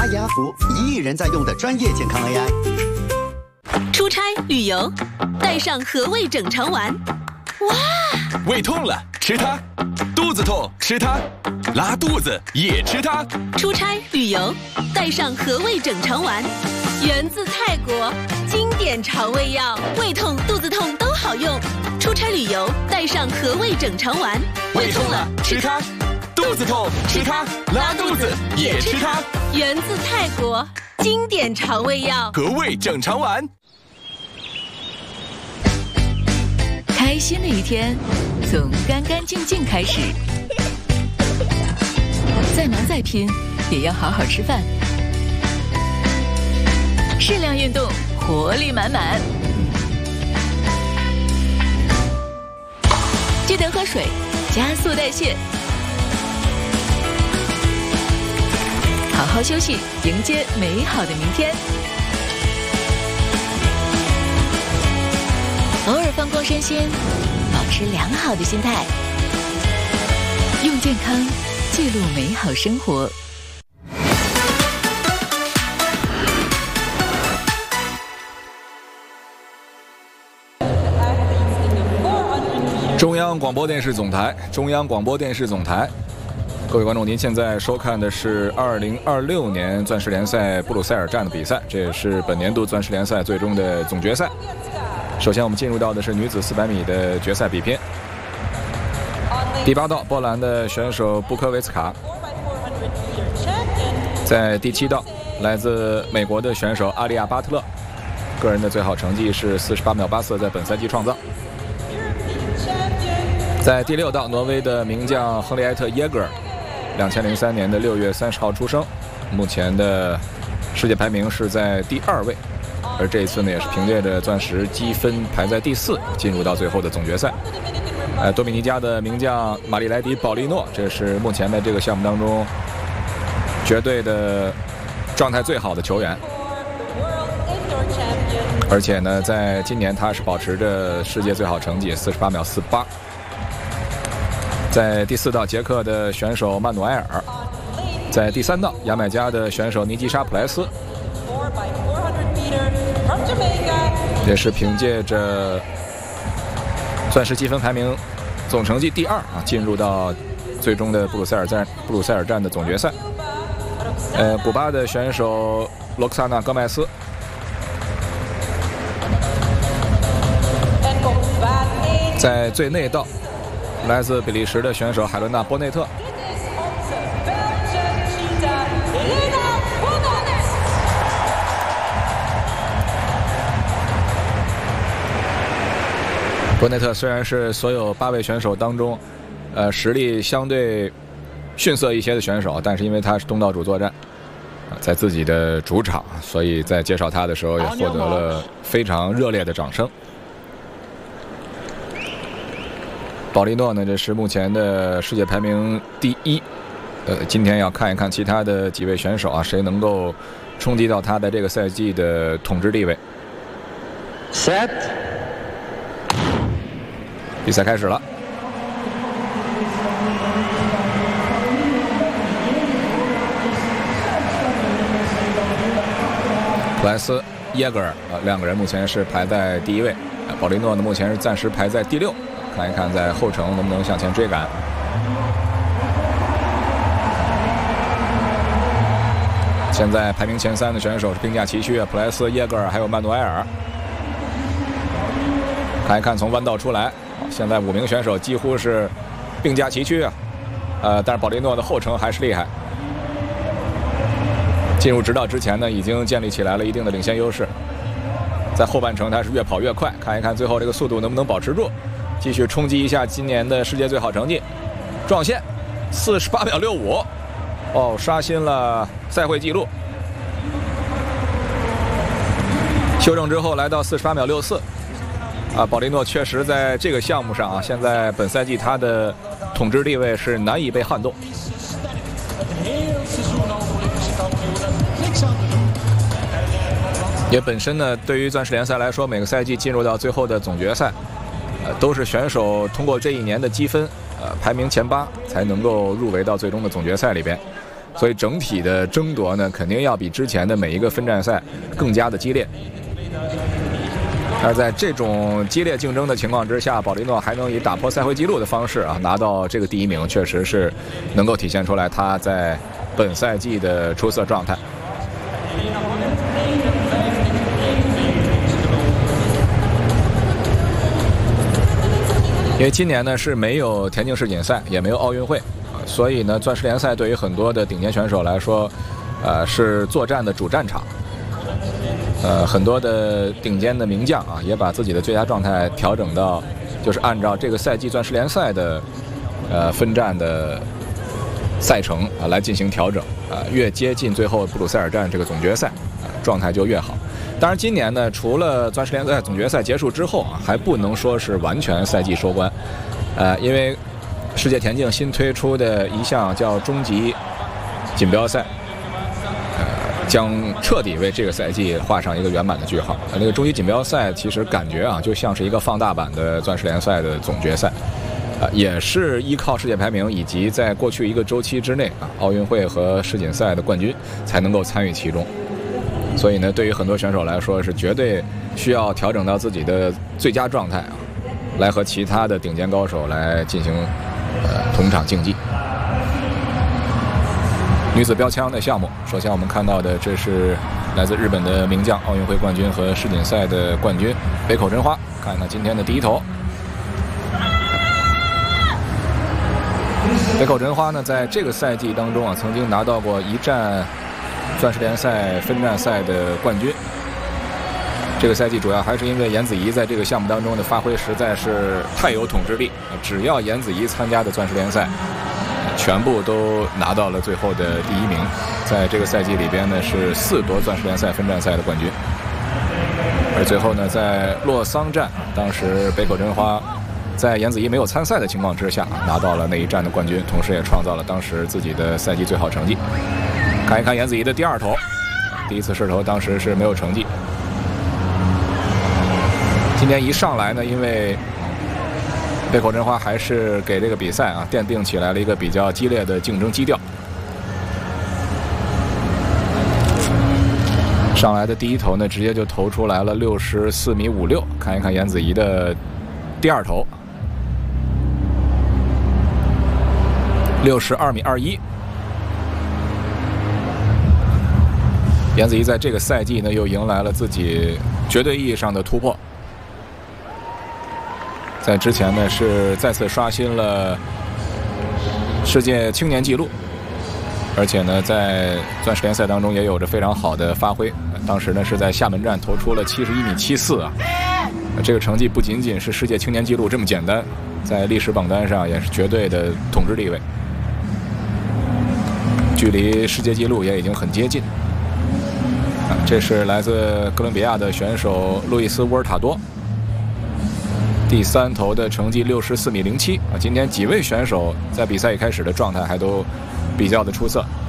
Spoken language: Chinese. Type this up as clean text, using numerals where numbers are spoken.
阿雅福1亿人在用的专业健康 AI。 出差旅游，带上和味整肠丸。哇！ 胃痛了吃它，肚子痛吃它，拉肚子也吃它。 出差旅游，带上和味整肠丸，源自泰国，经典肠胃药，胃痛、肚子痛都好用。出差旅游，带上和味整肠丸。 胃痛了吃它，肚子痛吃它，拉肚子也吃它。 源自泰国，经典肠胃药， 和味整肠丸。 开心的一天，从干干净净开始。再忙再拼，也要好好吃饭。适量运动，活力满满。记得喝水，加速代谢。好好休息，迎接美好的明天。偶尔放空身心，保持良好的心态，用健康记录美好生活。 中央广播电视总台，中央广播电视总台。各位观众，您现在收看的是2026年钻石联赛布鲁塞尔站的比赛，这也是本年度钻石联赛最终的总决赛。首先我们进入到的是女子400米的决赛比拼。第8道，波兰的选手布科维茨卡，在第7道，来自美国的选手阿利亚巴特勒，个人的最好成绩是48秒84，在本赛季创造。在第6道，挪威的名将亨利埃特耶格尔，2003年的6月30号出生，目前的世界排名是在第2位，而这一次呢，也是凭借着钻石积分排在第4，进入到最后的总决赛。多米尼加的名将马利莱迪·保利诺，这是目前在这个项目当中绝对的状态最好的球员，而且呢，在今年他是保持着世界最好成绩48秒48。在第4道，捷克的选手曼努埃尔；在第3道，牙买加的选手尼基沙·普莱斯，也是凭借着钻石积分排名总成绩第2进入到最终的布鲁塞尔站的总决赛。古巴的选手罗克萨纳·戈麦斯，在最内道，来自比利时的选手海伦娜·波内特。波内特虽然是所有8位选手当中，实力相对逊色一些的选手，但是因为他是东道主作战，在自己的主场，所以在介绍他的时候也获得了非常热烈的掌声。保利诺呢，这是目前的世界排名第1。今天要看一看其他的几位选手啊，谁能够冲击到他的这个赛季的统治地位。 Set。 比赛开始了。普莱斯、耶格尔两个人目前是排在第1位，保利诺呢目前是暂时排在第6。看一看在后程能不能向前追赶。现在排名前3的选手是并驾齐驱，普莱斯、耶格尔还有曼努埃尔。看一看从弯道出来，现在5名选手几乎是并驾齐驱啊。但是保利诺的后程还是厉害。进入直道之前呢，已经建立起来了一定的领先优势。在后半程他是越跑越快，看一看最后这个速度能不能保持住。继续冲击一下今年的世界最好成绩，撞线48秒65，刷新了赛会纪录。修正之后来到48秒64，保利诺确实在这个项目上现在本赛季他的统治地位是难以被撼动。也本身呢，对于钻石联赛来说，每个赛季进入到最后的总决赛。都是选手通过这一年的积分，排名前8才能够入围到最终的总决赛里边。 所以整体的争夺呢，肯定要比之前的每一个分站赛更加的激烈。而在这种激烈竞争的情况之下，保利诺还能以打破赛会纪录的方式拿到这个第1名，确实是能够体现出来他在本赛季的出色状态。因为今年呢是没有田径世锦赛，也没有奥运会，所以呢，钻石联赛对于很多的顶尖选手来说，是作战的主战场。很多的顶尖的名将也把自己的最佳状态调整到，就是按照这个赛季钻石联赛的分站的赛程来进行调整。越接近最后布鲁塞尔站这个总决赛，状态就越好。当然，今年呢，除了钻石联赛总决赛结束之后还不能说是完全赛季收官，因为世界田径新推出的一项叫终极锦标赛。将彻底为这个赛季画上一个圆满的句号。那个终极锦标赛其实感觉就像是一个放大版的钻石联赛的总决赛，也是依靠世界排名以及在过去一个周期之内奥运会和世锦赛的冠军才能够参与其中。所以呢，对于很多选手来说是绝对需要调整到自己的最佳状态来和其他的顶尖高手来进行同场竞技。女子标枪的项目，首先我们看到的这是来自日本的名将、奥运会冠军和世锦赛的冠军北口真花。看看今天的第一头，北口真花呢，在这个赛季当中曾经拿到过一站钻石联赛分站赛的冠军。这个赛季主要还是因为颜子怡在这个项目当中的发挥实在是太有统治力，只要颜子怡参加的钻石联赛全部都拿到了最后的第1名，在这个赛季里边呢是4夺钻石联赛分站赛的冠军。而最后呢，在洛桑站，当时北口真花在颜子怡没有参赛的情况之下拿到了那一站的冠军，同时也创造了当时自己的赛季最好成绩。看一看颜子怡的第2头，第一次试投当时是没有成绩。今天一上来呢，因为北口真花还是给这个比赛奠定起来了一个比较激烈的竞争基调。上来的第一投呢，直接就投出来了64.56米。看一看颜子怡的第2投，62.21米。颜子怡在这个赛季呢，又迎来了自己绝对意义上的突破。在之前呢，是再次刷新了世界青年纪录，而且呢，在钻石联赛当中也有着非常好的发挥。当时呢，是在厦门站投出了71.74米。这个成绩不仅仅是世界青年纪录这么简单，在历史榜单上也是绝对的统治地位，距离世界纪录也已经很接近。这是来自哥伦比亚的选手路易斯·沃尔塔多。第3投的成绩64.07米。今天几位选手在比赛一开始的状态还都比较的出色。